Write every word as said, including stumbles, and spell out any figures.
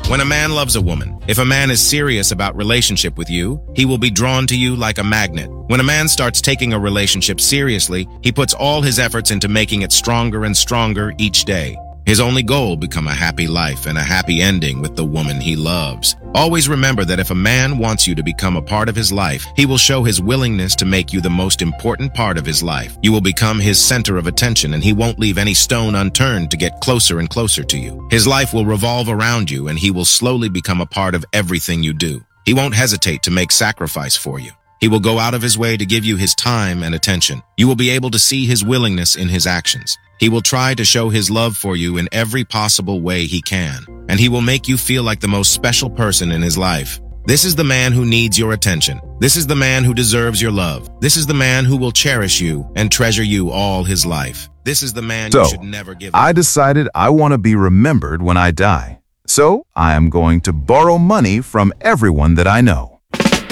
When a man loves a woman, if a man is serious about relationship with you, he will be drawn to you like a magnet. When a man starts taking a relationship seriously, he puts all his efforts into making it stronger and stronger each day. His only goal become a happy life and a happy ending with the woman he loves. Always remember that if a man wants you to become a part of his life, he will show his willingness to make you the most important part of his life. You will become his center of attention, and he won't leave any stone unturned to get closer and closer to you. His life will revolve around you, and he will slowly become a part of everything you do. He won't hesitate to make sacrifice for you. He will go out of his way to give you his time and attention. You will be able to see his willingness in his actions. He will try to show his love for you in every possible way he can, and he will make you feel like the most special person in his life. This is the man who needs your attention. This is the man who deserves your love. This is the man who will cherish you and treasure you all his life. This is the man So, you should never give up. I decided I want to be remembered when I die. So, I am going to borrow money from everyone that I know.